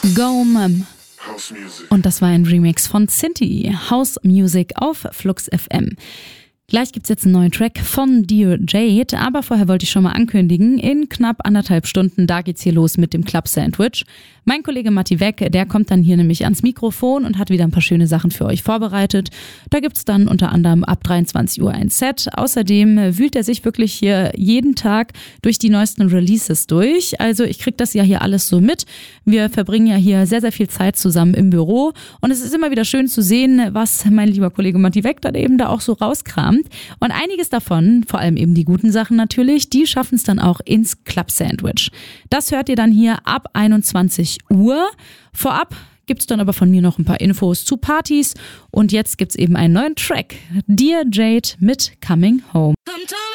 Go Mum. Und das war ein Remix von Cinti, House Music auf Flux FM. Gleich gibt's jetzt einen neuen Track von Dear Jade, aber vorher wollte ich schon mal ankündigen, in knapp 1,5 Stunden, da geht's hier los mit dem Club Sandwich. Mein Kollege Matti Weck, der kommt dann hier nämlich ans Mikrofon und hat wieder ein paar schöne Sachen für euch vorbereitet. Da gibt's dann unter anderem ab 23 Uhr ein Set. Außerdem wühlt er sich wirklich hier jeden Tag durch die neuesten Releases durch. Also ich krieg das ja hier alles so mit. Wir verbringen ja hier sehr, sehr viel Zeit zusammen im Büro und es ist immer wieder schön zu sehen, was mein lieber Kollege Matti Weck dann eben da auch so rauskramt. Und einiges davon, vor allem eben die guten Sachen natürlich, die schaffen es dann auch ins Club Sandwich. Das hört ihr dann hier ab 21 Uhr. Vorab gibt's dann aber von mir noch ein paar Infos zu Partys und jetzt gibt's eben einen neuen Track. Dear Jade mit Coming Home.